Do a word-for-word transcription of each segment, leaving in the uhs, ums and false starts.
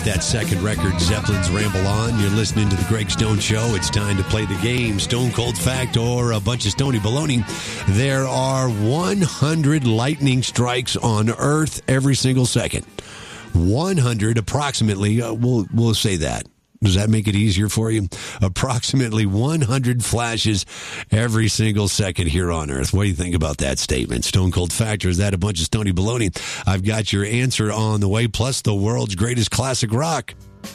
That second record, Zeppelin's Ramble On. You're listening to The Greg Stone Show. It's time to play the game, Stone Cold Fact or a bunch of stony baloney. There are one hundred lightning strikes on Earth every single second. one hundred approximately, uh, we'll, we'll say that. Does that make it easier for you? Approximately one hundred flashes every single second here on Earth. What do you think about that statement? Stone Cold Factor, is that a bunch of stony baloney? I've got your answer on the way, plus the world's greatest classic rock.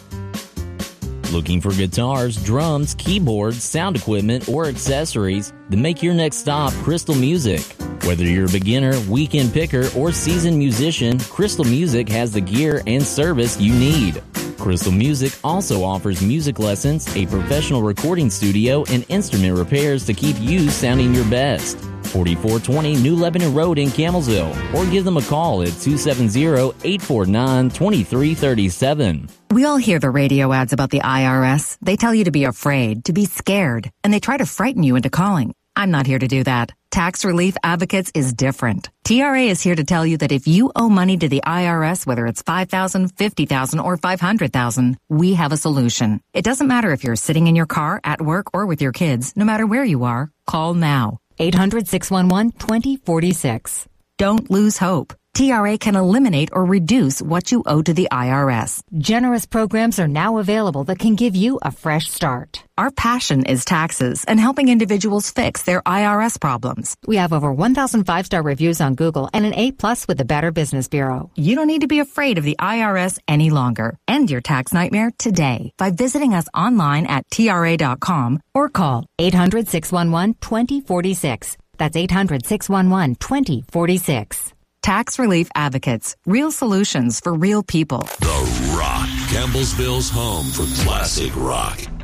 Looking for guitars, drums, keyboards, sound equipment, or accessories? Then make your next stop Crystal Music. Whether you're a beginner, weekend picker, or seasoned musician, Crystal Music has the gear and service you need. Crystal Music also offers music lessons, a professional recording studio, and instrument repairs to keep you sounding your best. forty-four twenty New Lebanon Road in Camelsville, or give them a call at two seven zero, eight four nine, two three three seven. We all hear the radio ads about the I R S. They tell you to be afraid, to be scared, and they try to frighten you into calling. I'm not here to do that. Tax Relief Advocates is different. T R A is here to tell you that if you owe money to the I R S, whether it's five thousand dollars, fifty thousand dollars, or five hundred thousand dollars, we have a solution. It doesn't matter if you're sitting in your car, at work, or with your kids. No matter where you are, call now. eight hundred, six one one, two zero four six. Don't lose hope. T R A can eliminate or reduce what you owe to the I R S. Generous programs are now available that can give you a fresh start. Our passion is taxes and helping individuals fix their I R S problems. We have over one thousand five-star reviews on Google and an A plus with the Better Business Bureau. You don't need to be afraid of the I R S any longer. End your tax nightmare today by visiting us online at T R A dot com or call eight hundred, six one one, two zero four six. That's eight hundred, six one one, two zero four six. Tax Relief Advocates. Real solutions for real people. The Rock. Campbellsville's home for classic rock.